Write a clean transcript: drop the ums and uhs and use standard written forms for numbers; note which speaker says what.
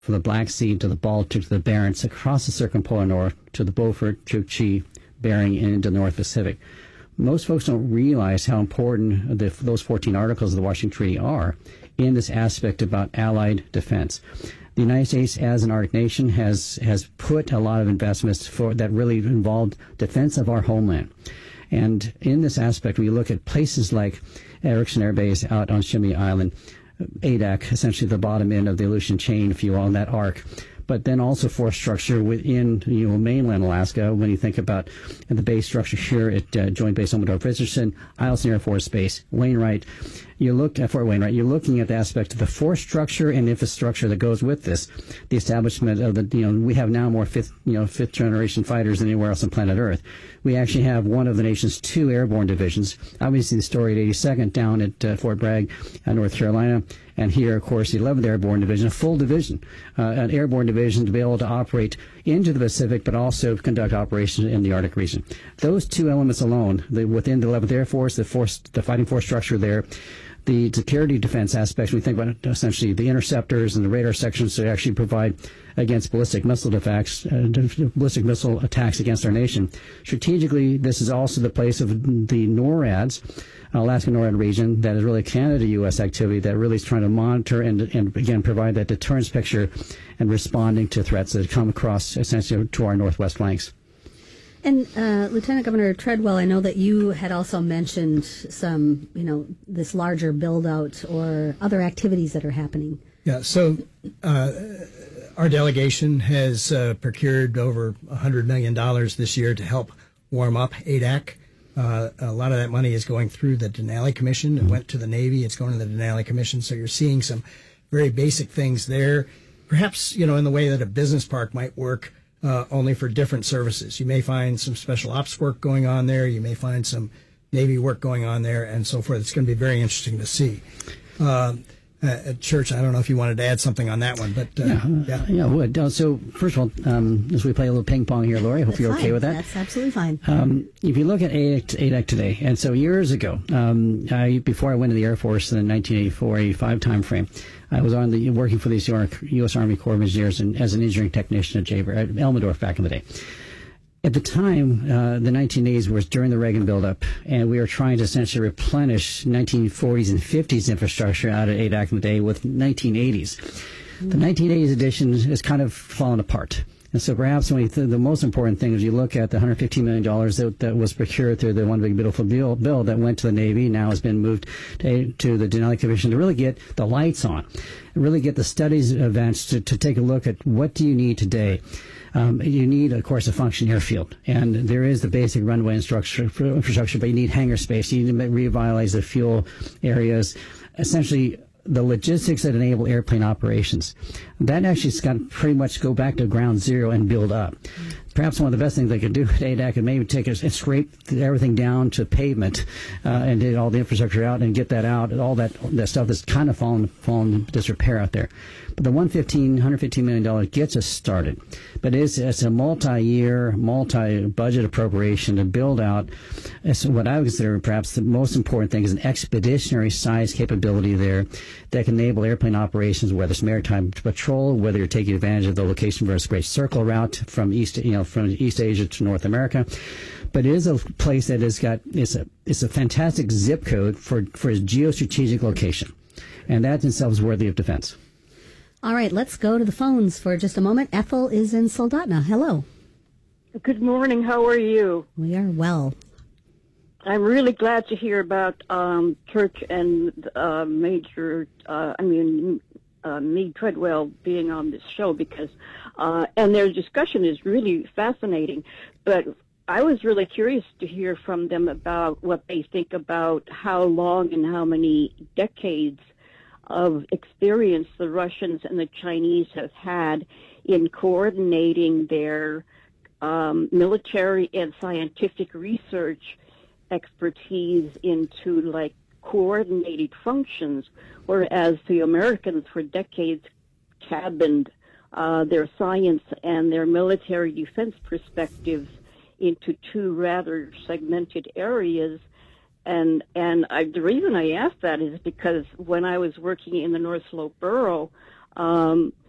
Speaker 1: from the Black Sea to the Baltic to the Barents, across the circumpolar north to the Beaufort, Chukchi, Bering, and into the North Pacific. Most folks don't realize how important those 14 articles of the Washington Treaty are in this aspect about allied defense. The United States, as an Arctic nation, has put a lot of investments that really involved defense of our homeland. And in this aspect, we look at places like Erickson Air Base out on Shimei Island, ADAC, essentially the bottom end of the Aleutian chain, if you will, on that arc. But then also force structure within mainland Alaska. When you think about the base structure here at Joint Base Omidyar-Richardson, Eielson Air Force Base, Wainwright, you look at Fort Wainwright. You're looking at the aspect of the force structure and infrastructure that goes with this. The establishment of we have now more fifth generation fighters than anywhere else on planet Earth. We actually have one of the nation's 2 airborne divisions. Obviously, the storied 82nd down at Fort Bragg, North Carolina. And here, of course, the 11th Airborne Division, a full division, an airborne division to be able to operate into the Pacific, but also conduct operations in the Arctic region. Those 2 elements alone, within the 11th Air Force, the fighting force structure there, the security defense aspects, we think about essentially the interceptors and the radar sections to actually provide against ballistic missile attacks against our nation. Strategically, this is also the place of the NORADs, Alaska NORAD region, that is really Canada-U.S. activity that really is trying to monitor and again provide that deterrence picture and responding to threats that come across essentially to our northwest flanks.
Speaker 2: And Lieutenant Governor Treadwell, I know that you had also mentioned some, this larger build-out or other activities that are happening.
Speaker 3: Yeah, so our delegation has procured over $100 million this year to help warm up ADAC. A lot of that money is going through the Denali Commission. It went to the Navy. It's going to the Denali Commission. So you're seeing some very basic things there. Perhaps, in the way that a business park might work, only for different services. You may find some special ops work going on there. You may find some Navy work going on there and so forth. It's going to be very interesting to see. Church, I don't know if you wanted to add something on that one, but
Speaker 1: yeah, I would. So first of all, as we play a little ping pong here, Lori, I hope you're okay with that.
Speaker 2: That's absolutely fine.
Speaker 1: If you look at ADAC today, and so years ago, before I went to the Air Force in the 1984-85 timeframe, I was working for the U.S. Army Corps of Engineers as an engineering technician at Elmendorf back in the day. At the time, the 1980s was during the Reagan buildup, and we were trying to essentially replenish 1940s and 50s infrastructure out of ADAC in the day with 1980s. The 1980s edition has kind of fallen apart. And so perhaps the most important thing is you look at the $115 million that was procured through the One Big Beautiful Bill that went to the Navy, now has been moved to the Denali Commission to really get the lights on, really get the studies advanced to take a look at what do you need today. You need, of course, a functioning airfield, and there is the basic runway infrastructure, but you need hangar space. You need to revitalize the fuel areas, essentially the logistics that enable airplane operations. That actually has got to pretty much go back to ground zero and build up. Perhaps one of the best things they could do at ADAC is maybe take and scrape everything down to pavement and get all the infrastructure out and get that out, and all that stuff that's kind of fallen disrepair out there. But the $115 million gets us started. But it's a multi-year, multi-budget appropriation to build out what I would consider perhaps the most important thing is an expeditionary size capability there that can enable airplane operations, whether it's maritime patrol, whether you're taking advantage of the location for a Great Circle route from East Asia to North America. But it is a place that it's a fantastic zip code for a geostrategic location. And that in itself is worthy of defense.
Speaker 2: All right, let's go to the phones for just a moment. Ethel is in Soldotna. Hello.
Speaker 4: Good morning. How are you?
Speaker 2: We are well.
Speaker 4: I'm really glad to hear about Church and Meade Treadwell being on this show because, and their discussion is really fascinating. But I was really curious to hear from them about what they think about how long and how many decades of experience the Russians and the Chinese have had in coordinating their military and scientific research expertise into like coordinated functions, whereas the Americans for decades cabined their science and their military defense perspectives into two rather segmented areas. And the reason I asked that is because when I was working in the North Slope Borough,